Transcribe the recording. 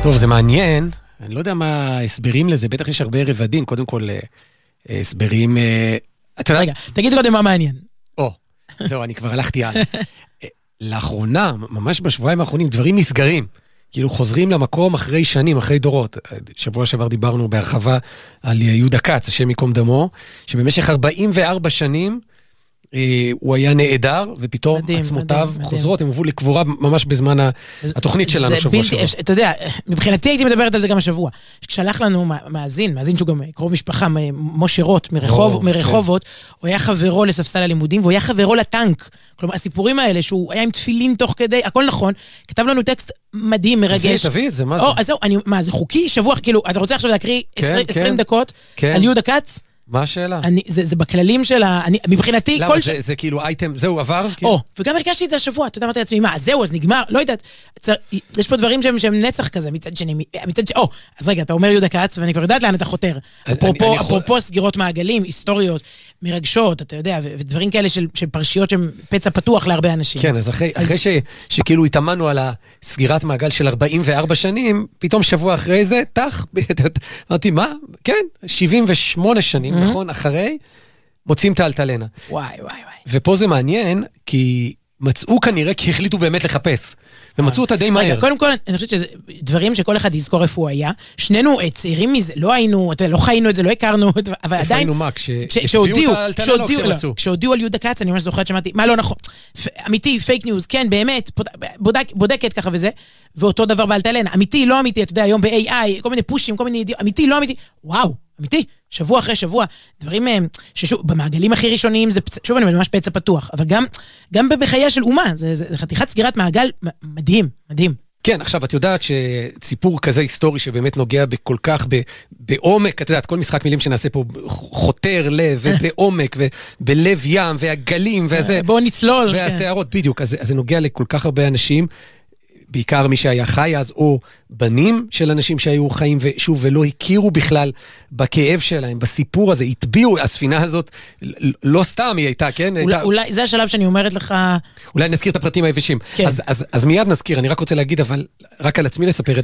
טוב, זה מעניין. אני לא יודע מה ההסברים לזה, בטח יש הרבה רבדים. קודם כל, הסברים... רגע, תגיד קודם מה מעניין. זהו, אני כבר הלכתי הלאה. לאחרונה, ממש בשבועיים האחרונים, דברים נסגרים. כאילו חוזרים למקום אחרי שנים, אחרי דורות. שבוע שעבר דיברנו בהרחבה על יהודה כץ, השם יקום דמו, שבמשך 44 שנים הוא היה נעדר, ופתאום עצמותיו חוזרות, הם הובאו לקבורה ממש בזמן התוכנית שלנו שבוע שעבר. אתה יודע, מבחינתי הייתי מדברת על זה גם השבוע. כששלח לנו מאזין שהוא גם קרוב משפחה, משה רוט מרחובות, הוא היה חברו לספסל הלימודים, והוא היה חברו לטנק. כלומר, הסיפורים האלה, שהוא היה עם תפילין תוך כדי, הכל נכון, כתב לנו טקסט מדהים, מרגש. תביא את זה, מה זה? אז זהו, מה, זה חוקי? שבוע, כאילו, אתה רוצה עכשיו להקריא 20 דקות על יהודה כץ? מה השאלה? זה בכללים של מבחינתי... למה? זה כאילו אייטם, זהו, עבר? וגם הרגשתי את זה השבוע, אתה יודע, אמרתי לעצמי, מה, זהו, אז נגמר, לא יודעת, יש פה דברים שהם נצח כזה, מצד שני, אז רגע, אתה אומר יהודה כץ, ואני כבר יודעת לאן אתה חותר. אפרופו סגירות מעגלים, היסטוריות, מרגשות, אתה יודע, ודברים כאלה של פרשיות שהם פצע פתוח להרבה אנשים. כן, אז אחרי שכאילו התאמנו על הסגירת מעגל של 44 שנים, פתאום שבוע אחרי זה, אמרתי, מה? כן, 78 שנים, נכון? אחרי, מוצאים את האלטלנה. וואי. ופה זה מעניין, כי מצאו כנראה, כי החליטו באמת לחפש. ומצאו אותה די מהר. קודם כל, אני חושבת שזה דברים שכל אחד יזכור איפה הוא היה. שנינו צעירים מזה, לא היינו, לא חיינו את זה, לא הכרנו, אבל עדיין... איפה היינו מה? כשהביאו את האלטלנה לא כשמצאו. כשהודיעו על יהודה כץ, אני ממש זוכרת שמעתי, מה לא נכון? אמיתי, פייק ניוז, כן, באמת, בודקת ככה וזה, ואותו דבר באלטלנה. אמיתי, לא אמיתי, אתה יודע, היום ב-AI, כל מיני פושים, כל מיני אמיתי, לא אמיתי. וואו, אמיתי, שבוע אחרי שבוע, דברים ששוב, במעגלים הכי ראשוניים, זה שוב אני ממש פצע פתוח, אבל גם בחייה של אומה, זה חתיכת סגירת מעגל מדהים. כן, עכשיו, את יודעת שציפור כזה היסטורי שבאמת נוגע בכל כך בעומק, את יודעת, כל משחק מילים שנעשה פה חותר לב, ובעומק, ובלב ים, והגלים, וזה... בואו נצלול. והשערות, בדיוק, אז זה נוגע לכל כך הרבה אנשים, בעיקר מי שהיה חי אז, או בנים של אנשים שהיו חיים, ושוב, ולא הכירו בכלל בכאב שלהם, בסיפור הזה, התביעו, הספינה הזאת, לא סתם היא הייתה, כן? אולי, זה השלב שאני אומרת לך... אולי נזכיר את הפרטים היבשים. אז מיד נזכיר, אני רק רוצה להגיד, אבל רק על עצמי לספר את